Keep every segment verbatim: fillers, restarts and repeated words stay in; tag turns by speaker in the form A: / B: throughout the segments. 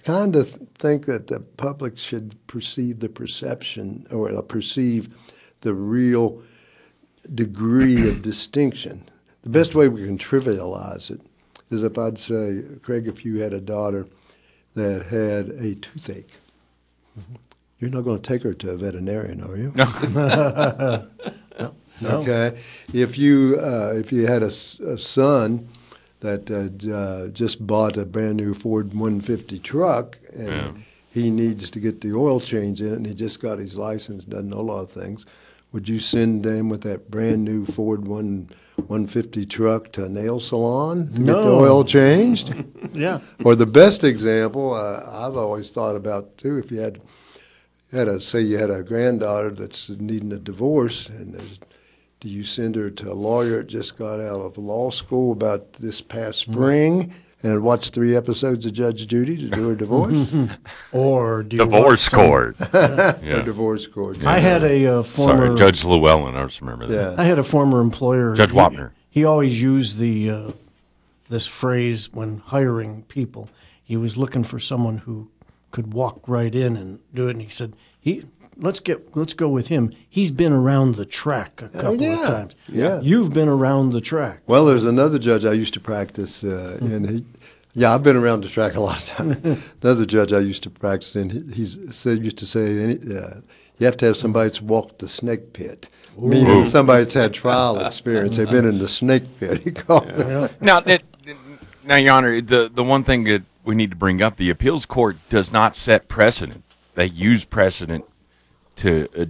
A: kind of think that the public should perceive the perception or uh, perceive the real degree of distinction. The best way we can trivialize it is if I'd say, Craig, if you had a daughter that had a toothache, mm-hmm. you're not going to take her to a veterinarian, are you?
B: No. No.
A: Okay. If you uh, if you had a, a son that uh, uh, just bought a brand new Ford one fifty truck and yeah. he needs to get the oil change in it and he just got his license, doesn't know a lot of things, would you send them with that brand new Ford one one fifty truck to a nail salon to
B: no.
A: get the oil changed?
B: Yeah.
A: Or the best example uh, I've always thought about too, if you had had a say you had a granddaughter that's needing a divorce and there's do you send her to a lawyer that just got out of law school about this past spring and watch three episodes of Judge Judy to do her divorce?
B: Or do you
C: divorce court?
A: yeah.
C: yeah.
A: Or divorce court.
B: Yeah. I had a uh, former
C: Sorry, Judge Llewellyn. I just remember that.
A: Yeah.
B: I had a former employer,
C: Judge
B: he,
C: Wapner.
B: He always used the uh, this phrase when hiring people. He was looking for someone who could walk right in and do it, and he said he. Let's get. Let's go with him. He's been around the track a couple
A: oh, yeah.
B: of times.
A: Yeah,
B: you've been around the track.
A: Well, there's another judge I used to practice, uh, and he, yeah, I've been around the track a lot of times. Another judge I used to practice in, he he's said used to say, any, uh, you have to have somebody that's walked the snake pit, Ooh. meaning somebody that's had trial experience. They've been in the snake pit. He called
C: yeah. it. Now, that, now, Your Honor, the the one thing that we need to bring up: the appeals court does not set precedent. They use precedent to uh,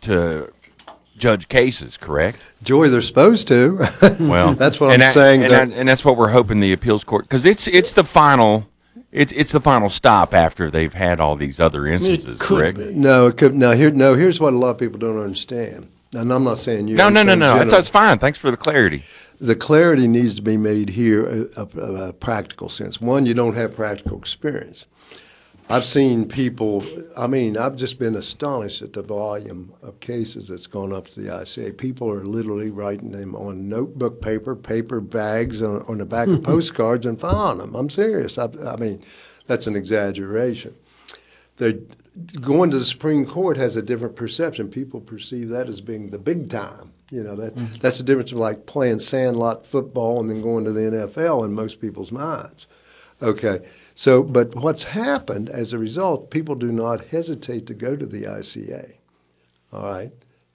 C: to judge cases, correct?
A: Joy, they're supposed to.
C: Well,
A: that's what
C: and
A: I'm
C: I,
A: saying.
C: And,
A: that,
C: I, and that's what we're hoping the appeals court, because it's it's the final, it's it's the final stop after they've had all these other instances, correct?
A: Be. No, it could. No, here, no. Here's what a lot of people don't understand, and I'm not saying you.
C: No, no, no, no. That's, that's fine. Thanks for the clarity.
A: The clarity needs to be made here, a, a, a practical sense. One, you don't have practical experience. I've seen people, I mean, I've just been astonished at the volume of cases that's gone up to the I C A. People are literally writing them on notebook paper, paper bags, on, on the back of postcards and filing them. I'm serious. I, I mean, that's an exaggeration. They're, going to the Supreme Court has a different perception. People perceive that as being the big time. You know, that mm-hmm. that's the difference of like playing sandlot football and then going to the N F L in most people's minds. Okay. So, but what's happened as a result, people do not hesitate to go to the I C A. All right,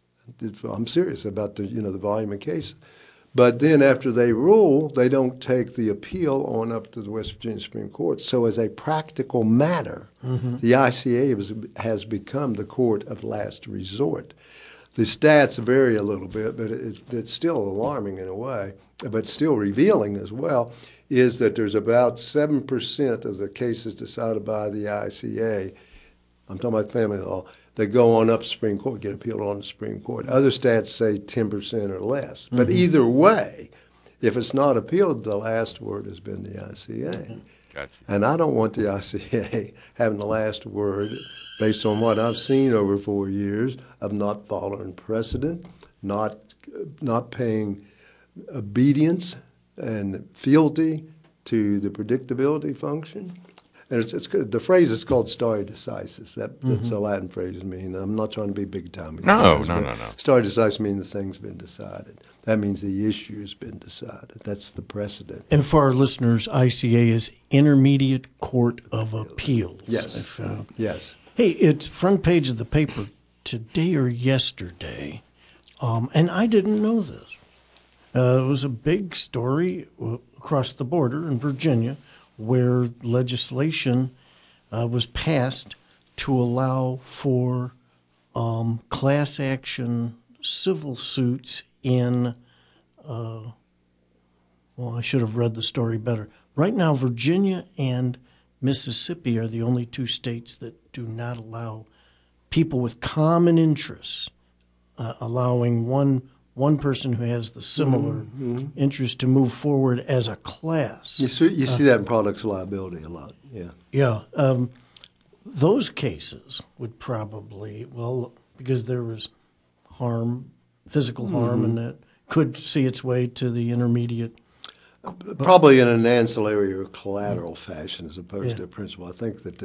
A: I'm serious about the you know the volume of cases. But then after they rule, they don't take the appeal on up to the West Virginia Supreme Court. So as a practical matter, mm-hmm. the I C A was, has become the court of last resort. The stats vary a little bit, but it, it's still alarming in a way, but still revealing as well, is that there's about seven percent of the cases decided by the I C A, I'm talking about family law, that go on up to Supreme Court, get appealed on the Supreme Court. Other stats say ten percent or less. Mm-hmm. But either way, if it's not appealed, the last word has been the I C A. Mm-hmm. Gotcha. And I don't want the I C A having the last word based on what I've seen over four years of not following precedent, not not paying obedience and fealty to the predictability function. And it's, it's the phrase is called stare decisis. That, mm-hmm. That's a Latin phrase. I mean, I'm not trying to be big time.
C: No, no, no, no.
A: Stare decisis means the thing's been decided. That means the issue's been decided. That's the precedent.
B: And for our listeners, I C A is Intermediate Court of Appeals.
A: Yes.
B: If, uh,
A: yes.
B: Hey, it's front page of the paper today or yesterday, um, and I didn't know this. Uh, it was a big story across the border in Virginia where legislation uh, was passed to allow for um, class action civil suits in, uh, well, I should have read the story better. Right now, Virginia and Mississippi are the only two states that do not allow people with common interests, uh, allowing one one person who has the similar mm-hmm. interest to move forward as a class.
A: You see, you see uh, that in products liability a lot, yeah.
B: Yeah. Um, those cases would probably, well, because there was harm, physical harm, mm-hmm. and that could see its way to the intermediate.
A: Probably in an ancillary or collateral fashion as opposed
B: yeah.
A: to a principal. I think that